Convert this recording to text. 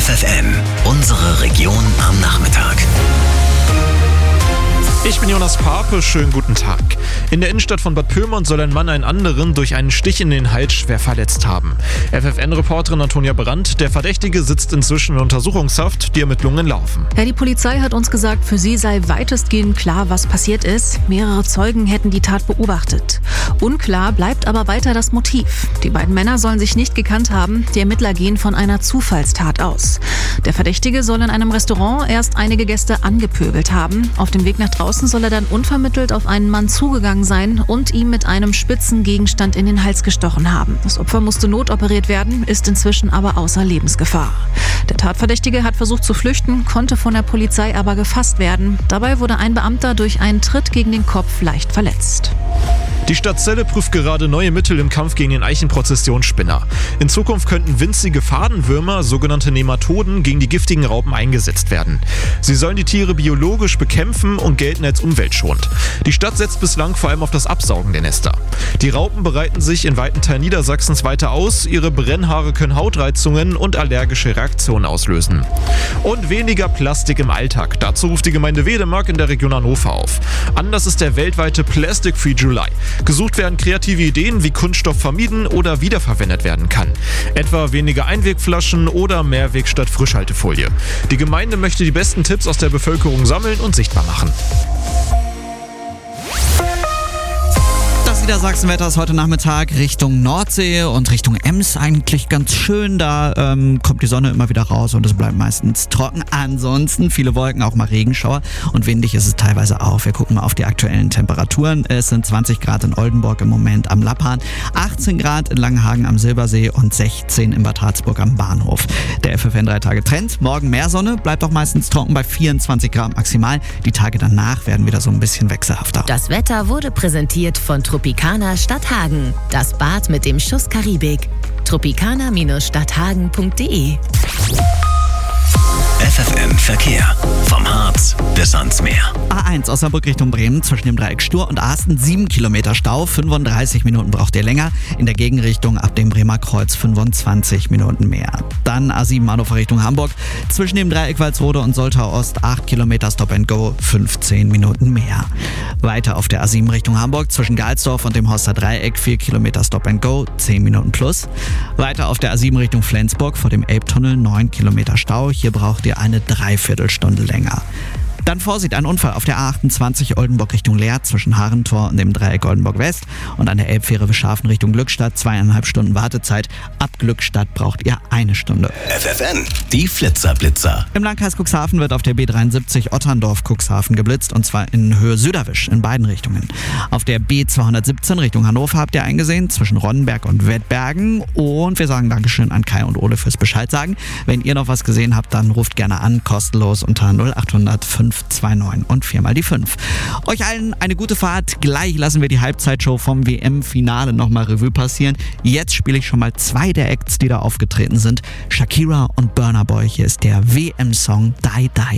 FFN, unsere Region am Nachmittag. Ich bin Jonas Pape, schönen guten Tag. In der Innenstadt von Bad Pyrmont soll ein Mann einen anderen durch einen Stich in den Hals schwer verletzt haben. FFN-Reporterin Antonia Brandt, der Verdächtige sitzt inzwischen in Untersuchungshaft, die Ermittlungen laufen. Ja, die Polizei hat uns gesagt, für sie sei weitestgehend klar, was passiert ist. Mehrere Zeugen hätten die Tat beobachtet. Unklar bleibt aber weiter das Motiv. Die beiden Männer sollen sich nicht gekannt haben, die Ermittler gehen von einer Zufallstat aus. Der Verdächtige soll in einem Restaurant erst einige Gäste angepöbelt haben. Auf dem Weg nach draußen soll er dann unvermittelt auf einen Mann zugegangen sein und ihm mit einem spitzen Gegenstand in den Hals gestochen haben. Das Opfer musste notoperiert werden, ist inzwischen aber außer Lebensgefahr. Der Tatverdächtige hat versucht zu flüchten, konnte von der Polizei aber gefasst werden. Dabei wurde ein Beamter durch einen Tritt gegen den Kopf leicht verletzt. Die Stadt Celle prüft gerade neue Mittel im Kampf gegen den Eichenprozessionsspinner. In Zukunft könnten winzige Fadenwürmer, sogenannte Nematoden, gegen die giftigen Raupen eingesetzt werden. Sie sollen die Tiere biologisch bekämpfen und gelten als umweltschonend. Die Stadt setzt bislang vor allem auf das Absaugen der Nester. Die Raupen bereiten sich in weiten Teilen Niedersachsens weiter aus. Ihre Brennhaare können Hautreizungen und allergische Reaktionen auslösen. Und weniger Plastik im Alltag. Dazu ruft die Gemeinde Wedemark in der Region Hannover auf. Anlass ist der weltweite Plastic Free July. Gesucht werden kreative Ideen, wie Kunststoff vermieden oder wiederverwendet werden kann. Etwa weniger Einwegflaschen oder Mehrweg statt Frischhaltefolie. Die Gemeinde möchte die besten Tipps aus der Bevölkerung sammeln und sichtbar machen. Das Niedersachsenwetter ist heute Nachmittag Richtung Nordsee und Richtung Ems eigentlich ganz schön. Da kommt die Sonne immer wieder raus und es bleibt meistens trocken. Ansonsten viele Wolken, auch mal Regenschauer und windig ist es teilweise auch. Wir gucken mal auf die aktuellen Temperaturen. Es sind 20 Grad in Oldenburg im Moment am Lappan, 18 Grad in Langenhagen am Silbersee und 16 in Bad Harzburg am Bahnhof. Der FFN 3-Tage-Trend. Morgen mehr Sonne, bleibt auch meistens trocken bei 24 Grad maximal. Die Tage danach werden wieder so ein bisschen wechselhafter. Das Wetter wurde präsentiert von Tropicana Stadthagen. Das Bad mit dem Schuss Karibik. tropicana-stadthagen.de. FFN Verkehr. Vom Harz bis ans Meer. A1 Osnabrück Richtung Bremen zwischen dem Dreieck Stur und Asten 7 Kilometer Stau, 35 Minuten braucht ihr länger. In der Gegenrichtung ab dem Bremer Kreuz 25 Minuten mehr. Dann A7 Hannover Richtung Hamburg zwischen dem Dreieck Walsrode und Soltau Ost 8 Kilometer Stop and Go, 15 Minuten mehr. Weiter auf der A7 Richtung Hamburg zwischen Galsdorf und dem Horster Dreieck 4 Kilometer Stop and Go, 10 Minuten plus. Weiter auf der A7 Richtung Flensburg vor dem Elbtunnel 9 Kilometer Stau. Hier braucht ihr eine Dreiviertelstunde länger. Dann Vorsicht, ein Unfall auf der A28 Oldenburg Richtung Leer zwischen Harentor und dem Dreieck Oldenburg West und an der Elbfähre Wischhafen Richtung Glückstadt 2,5 Stunden Wartezeit. Ab Glückstadt braucht ihr 1 Stunde. FFN, die Flitzer-Blitzer. Im Landkreis Cuxhaven wird auf der B73 Otterndorf-Cuxhaven geblitzt und zwar in Höhe Süderwisch in beiden Richtungen. Auf der B217 Richtung Hannover habt ihr eingesehen zwischen Ronnenberg und Wettbergen und wir sagen Dankeschön an Kai und Ole fürs Bescheid sagen. Wenn ihr noch was gesehen habt, dann ruft gerne an, kostenlos unter 0800 529 und 4 mal die 5. Euch allen eine gute Fahrt. Gleich lassen wir die Halbzeitshow vom WM-Finale nochmal Revue passieren. Jetzt spiele ich schon mal 2 der Acts, die da aufgetreten sind. Shakira und Burna Boy. Hier ist der WM-Song Die Die.